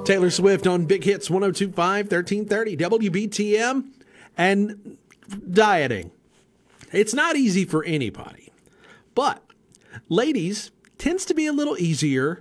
Taylor Swift on Big Hits 102.5, 1330, WBTM, and dieting. It's not easy for anybody, but ladies tends to be a little easier